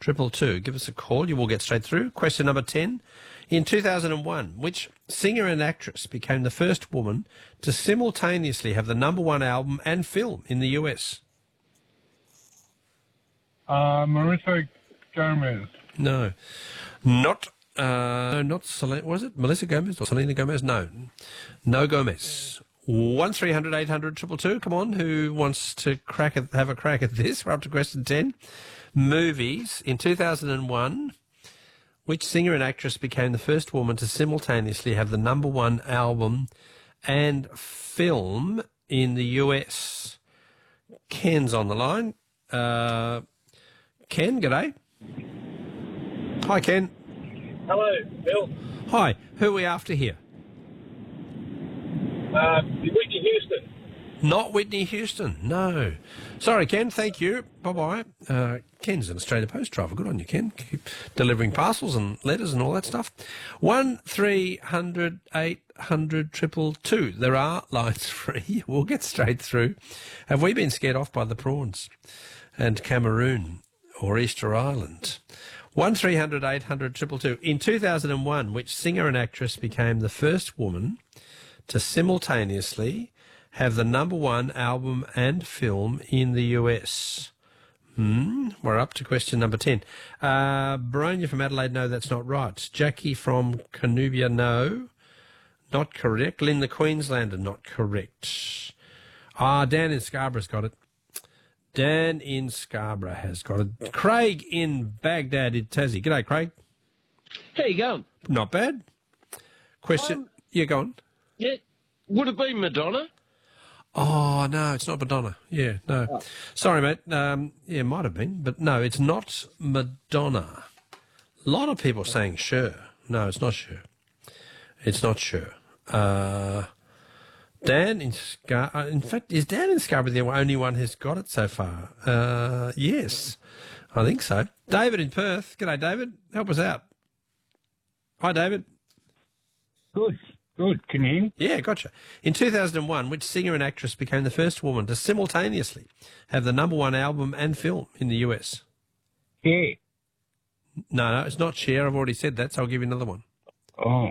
222. Give us a call. You will get straight through. Question number 10. In 2001, which singer and actress became the first woman to simultaneously have the #1 album and film in the US? Marissa Gomez. No. Not Selena. Was it Melissa Gomez or Selena Gomez? No. No Gomez. 1300 800 222. Come on, who wants to have a crack at this? We're up to question 10. Movies. In 2001, which singer and actress became the first woman to simultaneously have the #1 album and film in the US? Ken's on the line. Ken, g'day. Hi, Ken. Hello, Bill. Hi. Who are we after here? Whitney Houston. Not Whitney Houston, no. Sorry, Ken, thank you. Bye-bye. Ken's an Australia Post driver. Good on you, Ken. Keep delivering parcels and letters and all that stuff. 1300 800 222. There are lines free. We'll get straight through. Have we been scared off by the prawns and Cameroon or Easter Island? 1300 800 222. In 2001, which singer and actress became the first woman to simultaneously have the #1 album and film in the US? We're up to question number 10. Bronya from Adelaide, no, that's not right. Jackie from Canubia, no, not correct. Lynn the Queenslander, not correct. Dan in Scarborough's got it. Dan in Scarborough has got it. Craig in Baghdad in Tassie. G'day, Craig. How you going? Not bad. Question. You're going. Yeah. Would it be Madonna? Oh, no, it's not Madonna. Yeah, no. Oh. Sorry, mate. Yeah, it might have been, but no, it's not Madonna. A lot of people saying Cher. No, it's not Cher. It's not Cher. Dan in Scarborough. In fact, is Dan in Scarborough the only one who's got it so far? Yes, I think so. David in Perth. G'day, David. Help us out. Hi, David. Good. Can you hear me? Yeah, gotcha. In 2001, which singer and actress became the first woman to simultaneously have the #1 album and film in the US? Yeah. No, it's not Cher. I've already said that, so I'll give you another one. Oh.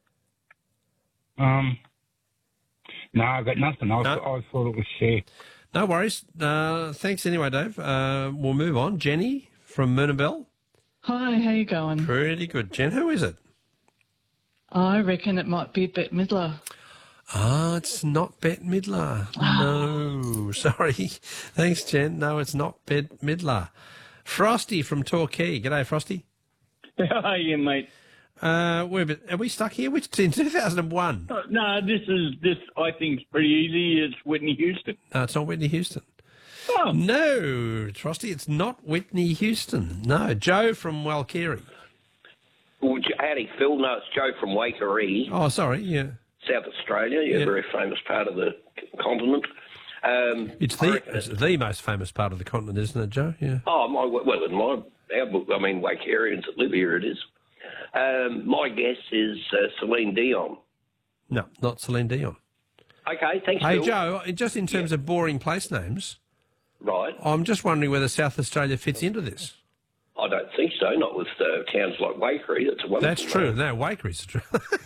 No, I've got nothing. I thought it was Cher. No worries. Thanks anyway, Dave. We'll move on. Jenny from Moonabel. Hi, how you going? Pretty good. Jen, who is it? I reckon it might be Bette Midler. It's not Bette Midler. No, sorry. Thanks, Jen. No, it's not Bette Midler. Frosty from Torquay. G'day, Frosty. How are you, mate? Are we stuck here? Which in 2001? No, this I think is pretty easy. It's Whitney Houston. No, it's not Whitney Houston. Oh. No, Frosty, it's not Whitney Houston. No, Joe from Walkiri. Well, howdy, Phil. No, it's Joe from Waikerie. Oh, sorry, yeah. South Australia, a very famous part of the continent. It's the most famous part of the continent, isn't it, Joe? Yeah. Oh, in our book, I mean, Waikerians that live here, it is. My guess is Celine Dion. No, not Celine Dion. Okay, thanks, Hey, Phil. Joe, just in terms of boring place names, Right. I'm just wondering whether South Australia fits into this. I don't think so, not with towns like Waikerie. That's a wonderful That's true. name. No, Waikeries are true.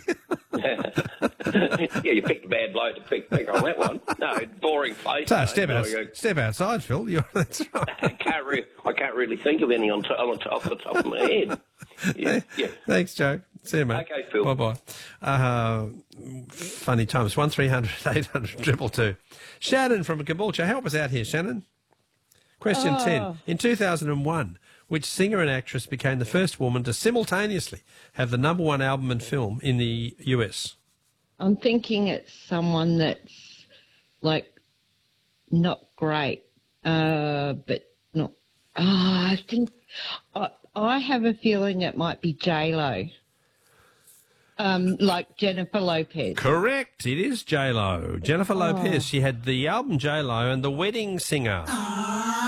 Yeah, you picked a bad bloke to pick on that one. No, boring place. So, step outside, Phil. That's right. I can't really think of any off the top of my head. Yeah. Thanks, Joe. See you, mate. Okay, Phil. Bye-bye. Funny times. 1300 800 222. Shannon from Caboolture. Help us out here, Shannon. Question 10. In 2001, which singer and actress became the first woman to simultaneously have the #1 album and film in the US? I'm thinking it's someone that's, like, not great, but not... I think... I have a feeling it might be J-Lo. Like Jennifer Lopez. Correct. It is J-Lo. Jennifer Lopez. She had the album J-Lo and The Wedding Singer.